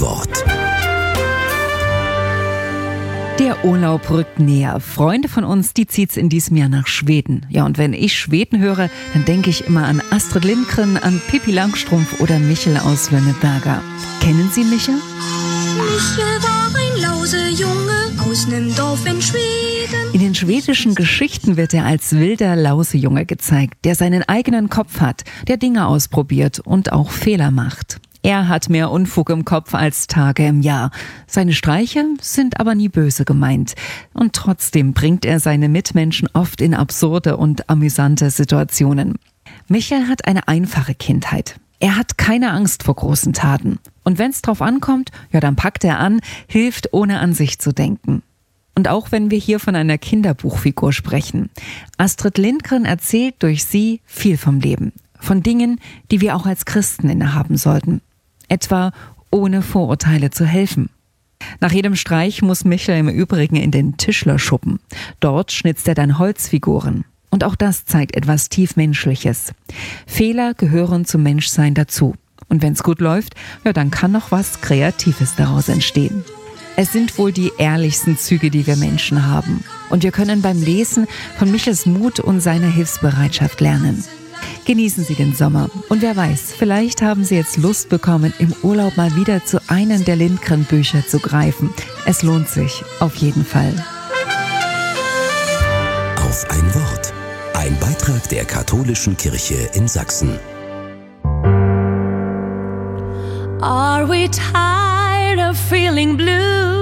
Wort. Der Urlaub rückt näher. Freunde von uns, die zieht's in diesem Jahr nach Schweden. Ja, und wenn ich Schweden höre, dann denke ich immer an Astrid Lindgren, an Pippi Langstrumpf oder Michel aus Lönneberger. Kennen Sie Michel? Michel war ein Lausejunge aus nem Dorf in Schweden. In den schwedischen Geschichten wird er als wilder Lausejunge gezeigt, der seinen eigenen Kopf hat, der Dinge ausprobiert und auch Fehler macht. Er hat mehr Unfug im Kopf als Tage im Jahr. Seine Streiche sind aber nie böse gemeint. Und trotzdem bringt er seine Mitmenschen oft in absurde und amüsante Situationen. Michel hat eine einfache Kindheit. Er hat keine Angst vor großen Taten. Und wenn es drauf ankommt, ja, dann packt er an, hilft, ohne an sich zu denken. Und auch wenn wir hier von einer Kinderbuchfigur sprechen, Astrid Lindgren erzählt durch sie viel vom Leben. Von Dingen, die wir auch als Christen innehaben sollten. Etwa ohne Vorurteile zu helfen. Nach jedem Streich muss Michel im Übrigen in den Tischlerschuppen. Dort schnitzt er dann Holzfiguren. Und auch das zeigt etwas Tiefmenschliches. Fehler gehören zum Menschsein dazu. Und wenn es gut läuft, ja, dann kann noch was Kreatives daraus entstehen. Es sind wohl die ehrlichsten Züge, die wir Menschen haben. Und wir können beim Lesen von Michels Mut und seiner Hilfsbereitschaft lernen. Genießen Sie den Sommer. Und wer weiß, vielleicht haben Sie jetzt Lust bekommen, im Urlaub mal wieder zu einem der Lindgren-Bücher zu greifen. Es lohnt sich, auf jeden Fall. Auf ein Wort. Ein Beitrag der Katholischen Kirche in Sachsen. Are we tired of feeling blue?